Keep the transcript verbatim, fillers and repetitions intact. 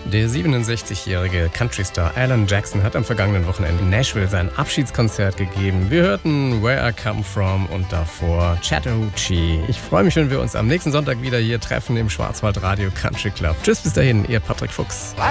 Der siebenundsechzigjährige Country-Star Alan Jackson hat am vergangenen Wochenende in Nashville sein Abschiedskonzert gegeben. Wir hörten Where I Come From und davor Chattahoochee. Ich freue mich, wenn wir uns am nächsten Sonntag wieder hier treffen im Schwarzwald Radio Country Club. Tschüss, bis dahin, ihr Patrick Fuchs.